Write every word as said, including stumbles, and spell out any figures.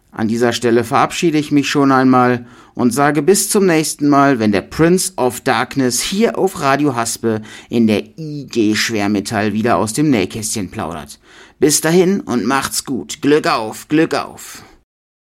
An dieser Stelle verabschiede ich mich schon einmal und sage bis zum nächsten Mal, wenn der Prince of Darkness hier auf Radio Haspe in der I G Schwermetall wieder aus dem Nähkästchen plaudert. Bis dahin und macht's gut. Glück auf, Glück auf.